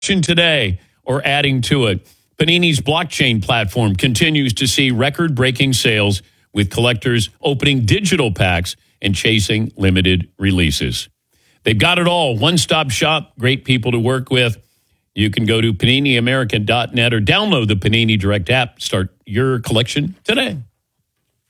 today or adding to it. Panini's blockchain platform continues to see record-breaking sales with collectors opening digital packs and chasing limited releases. They've got it all. One-stop shop, great people to work with. You can go to PaniniAmerican.net or download the Panini Direct app. Start your collection today.